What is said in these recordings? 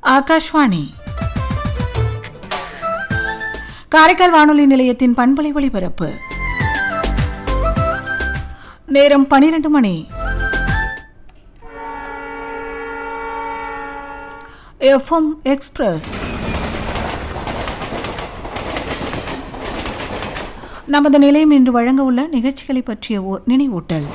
ஆகாஷ்வாணி காரைக்கால் வானொலி நிலையத்தின் பண்பலை ஒளிபரப்பு நேரம் 12 மணி. எஃப்எம் எக்ஸ்பிரஸ் நமது நிலையம் இன்று வழங்க உள்ள நிகழ்ச்சிகளை பற்றிய ஓர் நினைவூட்டல்.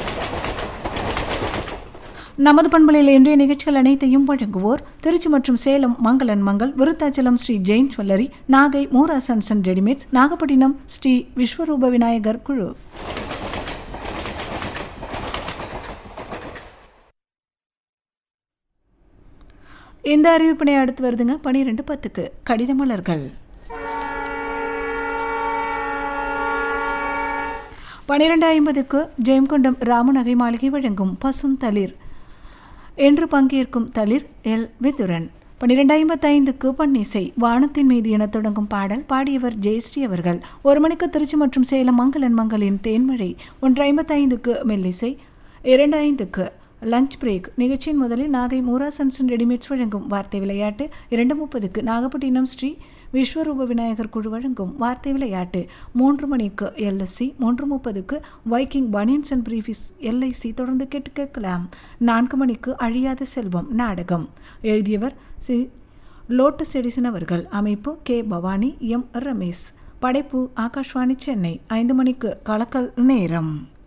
நமது பண்பலையில் இன்றைய நிகழ்ச்சிகள் அனைத்தையும் வழங்குவோர் திருச்சி மற்றும் சேலம் மங்களன் Mangal, Virudhachalam Sri Jain jewellery, Nagai Moora sons and readymades, Nagapattinam Sri விஸ்வரூப விநாயகர் குழு. இந்த அறிவிப்பினை அடுத்து வருதுங்க. 12:10 கடித மலர்கள். 12:50 ஜெயம்கொண்டம் ராமநகை மாளிகை வழங்கும் பசும் தளிர் என்று பங்கேற்கும் தளிர் எல் விதுரன். 12:55 பன்னிசை வானத்தின் மீது என தொடங்கும் பாடல் பாடியவர் ஜெயஸ்ரீ அவர்கள். 1 மணிக்கு திருச்சி மற்றும் சேலம் மங்களன் மங்களின் தேன்மழை. 1:55 மெல்லிசை. 2:05 லஞ்ச் பிரேக். நிகழ்ச்சியின் முதலில் Nagai Moora sons and readymades வழங்கும் வார்த்தை விளையாட்டு. 2:30 நாகப்பட்டினம் ஸ்ரீ விஸ்வரூப விநாயகர் குழு வழங்கும் வார்த்தை விளையாட்டு. 3 மணிக்கு LSC. 3:30 Viking banians and பிரீஃபிஸ் LIC தொடர்ந்து கேட்கலாம். 4 மணிக்கு அழியாத செல்வம் நாடகம். எழுதியவர் லோட்டஸ் எடிசன் அவர்கள். அமைப்பு கே பவானி, எம் ரமேஷ். படைப்பு ஆகாஷ்வாணி சென்னை. 5 மணிக்கு கலக்கல் நேரம்.